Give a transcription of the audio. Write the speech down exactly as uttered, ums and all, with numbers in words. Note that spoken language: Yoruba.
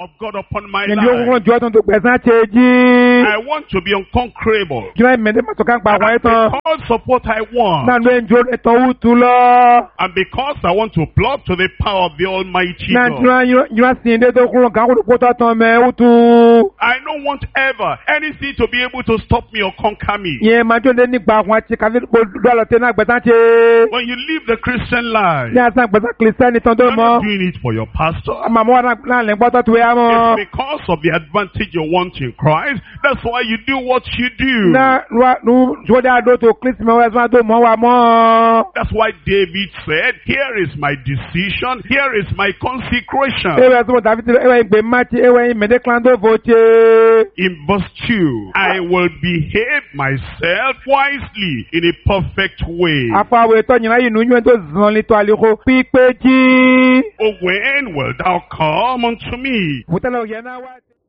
of God upon my Ndio life. ko jo ton to gbẹ̀san cheji. I want to be unconquerable. Jira mede ma to kan pa wa And ton. because of what I want, Na no enjo eton utu lo. and because I want to plug to the power of the Almighty Na God, jira jira sinde to kun kan ko to ton me utu. I don't want ever anything to be able to stop me or conquer me. Ye ma jo de ni gba kun ati ka fi po do lo te na gbẹ̀san che. When you live the Christian life, Ni asan gbẹ̀san Christian ton do you're not mo. doing it for your pastor. Ma mo na na le gbo to tu ya mo. It's because of the advantage you want in Christ. That's why you do what you do. Na wa nu jo da do to Christ me wa so do mo wa mo. That's why David said, here is my decision, here is my consecration. Ewe so David ewe gbe ma ti ewe me de clan do vo che. In verse two, I will behave myself wisely in a perfect way. Apa we to nyina yinu nyu to zon li to ali ko pipe ji. Oh, when will thou come unto me? Butala ye na wa